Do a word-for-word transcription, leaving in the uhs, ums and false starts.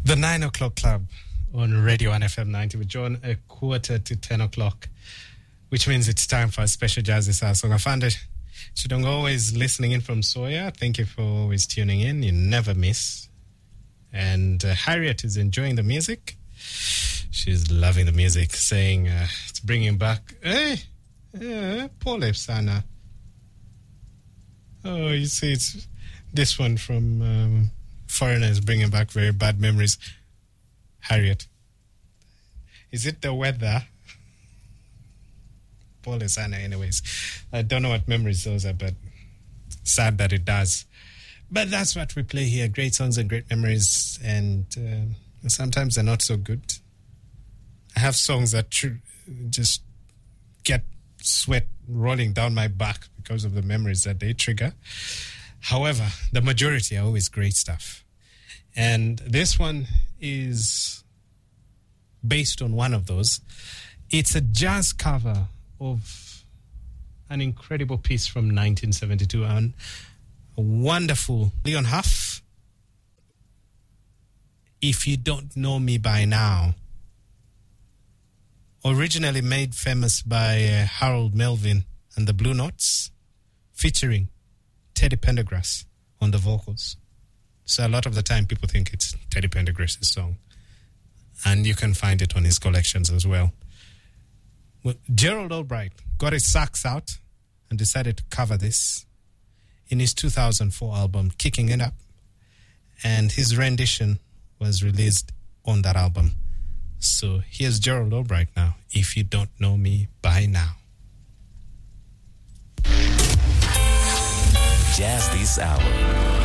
The nine o'clock club on Radio one F M ninety with John, a quarter to ten o'clock, which means it's time for a special jazz this hour. So I found it. Chidongo always listening in from Sawyer. Thank you for always tuning in. You never miss. And uh, Harriet is enjoying the music. She's loving the music, saying uh, it's bringing back, hey, uh, Pole Sana. Oh, you see, it's this one from um, Foreigner is bringing back very bad memories. Harriet, is it the weather? Paul Sana, anyways. I don't know what memories those are, but sad that it does. But that's what we play here. Great songs and great memories. And uh, sometimes they're not so good. I have songs that tr- just get sweat rolling down my back because of the memories that they trigger. However, the majority are always great stuff. And this one is based on one of those. It's a jazz cover of an incredible piece from nineteen seventy-two, and a wonderful Leon Huff. If You Don't Know Me By Now, originally made famous by uh, Harold Melvin and the Blue Notes, featuring Teddy Pendergrass on the vocals. So a lot of the time people think it's Teddy Pendergrass's song, and you can find it on his collections as well. Well, Gerald Albright got his sax out and decided to cover this in his two thousand four album, Kicking It Up. And his rendition was released on that album. So here's Gerald Albright now, If You Don't Know Me By Now. Jazz this hour.